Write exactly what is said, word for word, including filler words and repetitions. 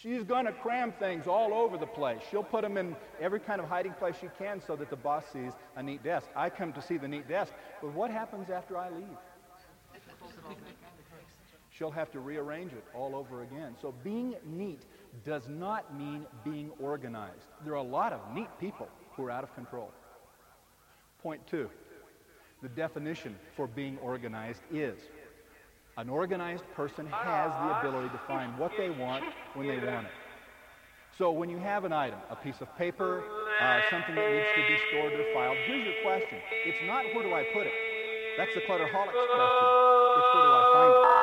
She's going to cram things all over the place. She'll put them in every kind of hiding place she can so that the boss sees a neat desk. I come to see the neat desk, but what happens after I leave? She'll have to rearrange it all over again. So being neat does not mean being organized. There are a lot of neat people who are out of control. Point two, the definition for being organized is an organized person has the ability to find what they want when they want it. So when you have an item, a piece of paper, uh, something that needs to be stored or filed, here's your question. It's not where do I put it? That's the clutterholic's question. It's where do I find it?